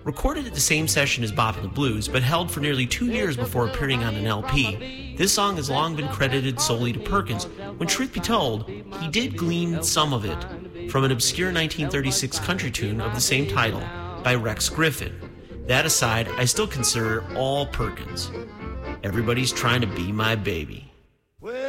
Recorded at the same session as Boppin' the Blues, but held for nearly 2 years before appearing on an LP, this song has long been credited solely to Perkins, when truth be told, he did glean some of it from an obscure 1936 country tune of the same title by Rex Griffin. That aside, I still consider all Perkins. Everybody's trying to be my baby.